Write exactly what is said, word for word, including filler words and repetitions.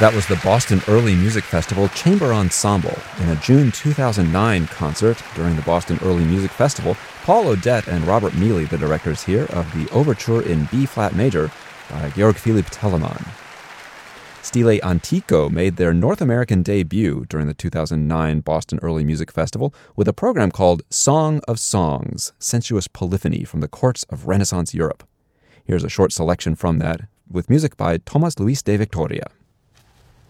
That was the Boston Early Music Festival Chamber Ensemble. In a June two thousand nine concert during the Boston Early Music Festival, Paul Odette and Robert Mealy, the directors here, of the Overture in B-flat major by Georg Philipp Telemann. Stile Antico made their North American debut during the two thousand nine Boston Early Music Festival with a program called Song of Songs, Sensuous Polyphony from the Courts of Renaissance Europe. Here's a short selection from that, with music by Tomás Luis de Victoria.